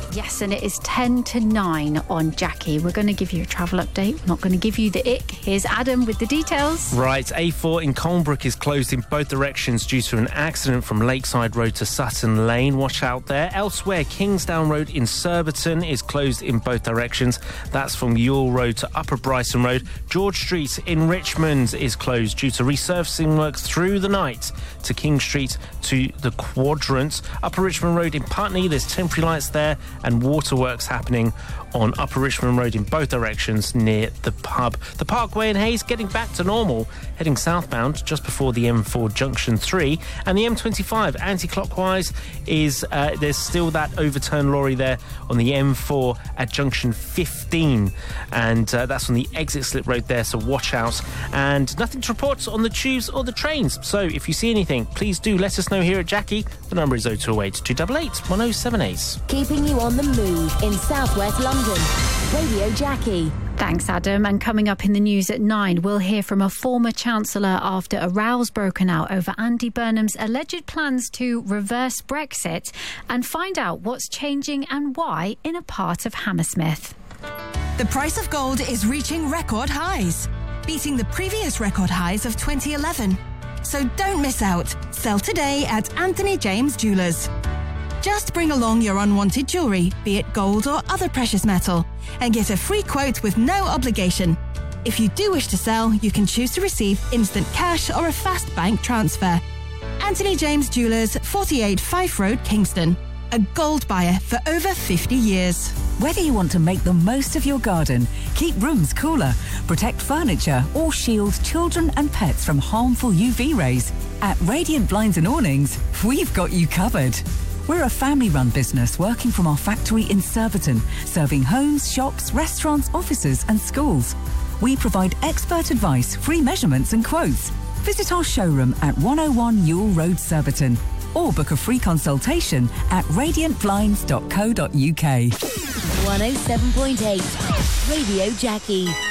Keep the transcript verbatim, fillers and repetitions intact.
Yes, and it is ten to nine on Jackie. We're going to give you a travel update. We're not going to give you the ick. Here's Adam with the details. Right, A four in Colnbrook is closed in both directions due to an accident from Lakeside Road to Sutton Lane. Watch out there. Elsewhere, Kingsdown Road in Surbiton is closed in both directions. That's from Ewell Road to Upper Bryson Road. George Street in Richmond is closed due to resurfacing work through the night to King Street to the Quadrant. Upper Richmond Road in Putney, there's temporary lights there and waterworks happening on Upper Richmond Road in both directions near the pub. The Parkway in Hayes getting back to normal, heading southbound just before the M four Junction three, and the M twenty-five anti-clockwise is uh, there's still that overturned lorry there on the M four at Junction fifteen, and uh, that's on the exit slip road there, so watch out. And nothing to report on the tubes or the trains, so if you see anything, please do let us know here at Jackie. The number is oh two oh eight, two eight eight, one oh seven eight. Keeping you on the move in southwest London. Radio Jackie. Thanks, Adam. And coming up in the news at nine, we'll hear from a former Chancellor after a row's broken out over Andy Burnham's alleged plans to reverse Brexit, and find out what's changing and why in a part of Hammersmith. The price of gold is reaching record highs, beating the previous record highs of twenty eleven. So don't miss out. Sell today at Anthony James Jewellers. Just bring along your unwanted jewellery, be it gold or other precious metal, and get a free quote with no obligation. If you do wish to sell, you can choose to receive instant cash or a fast bank transfer. Anthony James Jewellers, forty-eight Fife Road, Kingston. A gold buyer for over fifty years. Whether you want to make the most of your garden, keep rooms cooler, protect furniture, or shield children and pets from harmful U V rays, at Radiant Blinds and Awnings, we've got you covered. We're a family-run business working from our factory in Surbiton, serving homes, shops, restaurants, offices and schools. We provide expert advice, free measurements and quotes. Visit our showroom at one oh one Ewell Road, Surbiton, or book a free consultation at radiant blinds dot co dot uk. one oh seven point eight Radio Jackie.